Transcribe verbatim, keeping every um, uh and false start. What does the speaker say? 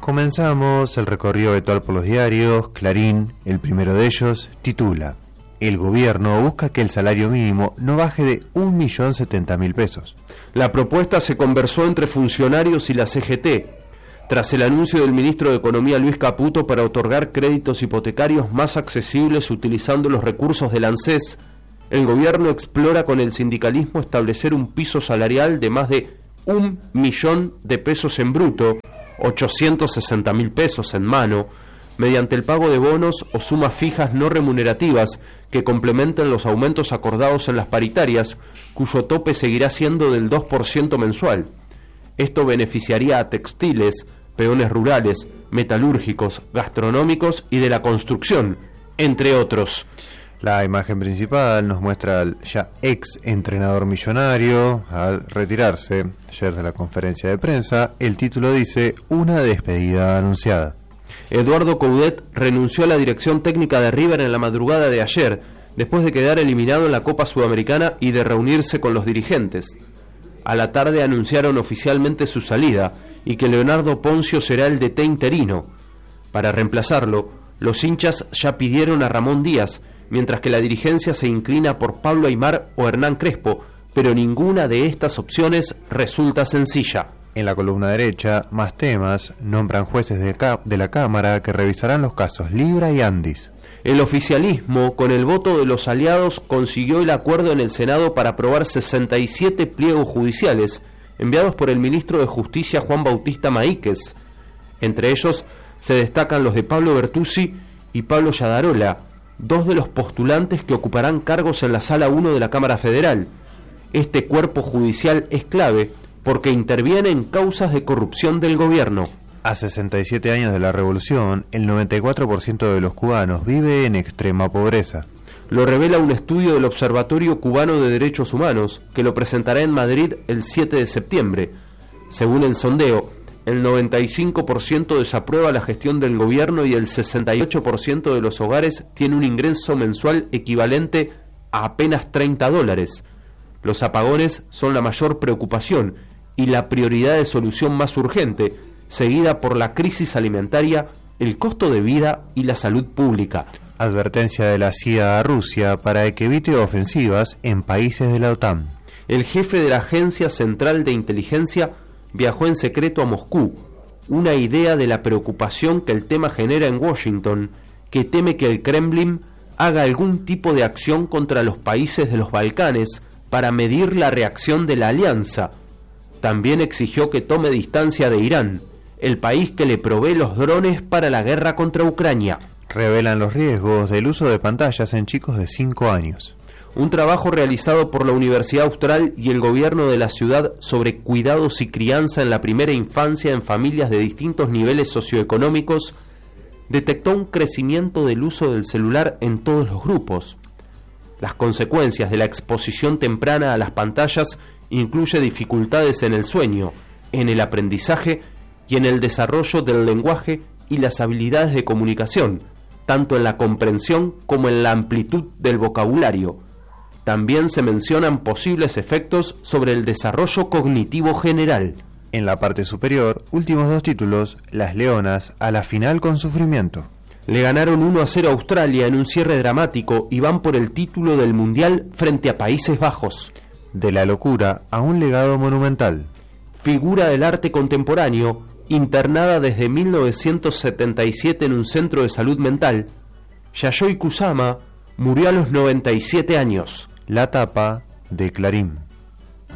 Comenzamos el recorrido habitual por los diarios. Clarín, el primero de ellos, titula: el gobierno busca que el salario mínimo no baje de un millón setenta mil pesos. La propuesta se conversó entre funcionarios y la C G T, tras el anuncio del ministro de Economía Luis Caputo para otorgar créditos hipotecarios más accesibles utilizando los recursos del ANSES. El gobierno explora con el sindicalismo establecer un piso salarial de más de un millón de pesos en bruto, ochocientos sesenta mil pesos en mano, mediante el pago de bonos o sumas fijas no remunerativas que complementen los aumentos acordados en las paritarias, cuyo tope seguirá siendo del dos por ciento mensual. Esto beneficiaría a textiles, peones rurales, metalúrgicos, gastronómicos y de la construcción, entre otros. La imagen principal nos muestra al ya ex entrenador millonario al retirarse ayer de la conferencia de prensa. El título dice: una despedida anunciada. Eduardo Coudet renunció a la dirección técnica de River en la madrugada de ayer, después de quedar eliminado en la Copa Sudamericana y de reunirse con los dirigentes. A la tarde anunciaron oficialmente su salida y que Leonardo Poncio será el D T interino. Para reemplazarlo, los hinchas ya pidieron a Ramón Díaz, mientras que la dirigencia se inclina por Pablo Aimar o Hernán Crespo, pero ninguna de estas opciones resulta sencilla. En la columna derecha, más temas, nombran jueces de, de la Cámara que revisarán los casos Libra y Andis. El oficialismo, con el voto de los aliados, consiguió el acuerdo en el Senado para aprobar sesenta y siete pliegos judiciales enviados por el ministro de Justicia Juan Bautista Maíquez. Entre ellos se destacan los de Pablo Bertuzzi y Pablo Yadarola, dos de los postulantes que ocuparán cargos en la Sala uno de la Cámara Federal. Este cuerpo judicial es clave porque interviene en causas de corrupción del gobierno. A sesenta y siete años de la revolución, el noventa y cuatro por ciento de los cubanos vive en extrema pobreza. Lo revela un estudio del Observatorio Cubano de Derechos Humanos, que lo presentará en Madrid el siete de septiembre. Según el sondeo, el noventa y cinco por ciento desaprueba la gestión del gobierno y el sesenta y ocho por ciento de los hogares tiene un ingreso mensual equivalente a apenas treinta dólares. Los apagones son la mayor preocupación y la prioridad de solución más urgente, seguida por la crisis alimentaria, el costo de vida y la salud pública. Advertencia de la C I A a Rusia para que evite ofensivas en países de la OTAN. El jefe de la Agencia Central de Inteligencia viajó en secreto a Moscú, una idea de la preocupación que el tema genera en Washington, que teme que el Kremlin haga algún tipo de acción contra los países de los Balcanes para medir la reacción de la alianza. También exigió que tome distancia de Irán, el país que le provee los drones para la guerra contra Ucrania. Revelan los riesgos del uso de pantallas en chicos de cinco años. Un trabajo realizado por la Universidad Austral y el gobierno de la ciudad sobre cuidados y crianza en la primera infancia en familias de distintos niveles socioeconómicos detectó un crecimiento del uso del celular en todos los grupos. Las consecuencias de la exposición temprana a las pantallas incluye dificultades en el sueño, en el aprendizaje y en el desarrollo del lenguaje y las habilidades de comunicación, tanto en la comprensión como en la amplitud del vocabulario. También se mencionan posibles efectos sobre el desarrollo cognitivo general. En la parte superior, últimos dos títulos, las Leonas a la final con sufrimiento. Le ganaron uno a cero a Australia en un cierre dramático y van por el título del Mundial frente a Países Bajos. De la locura a un legado monumental. Figura del arte contemporáneo, internada desde mil novecientos setenta y siete en un centro de salud mental, Yayoi Kusama murió a los noventa y siete años. La tapa de Clarín.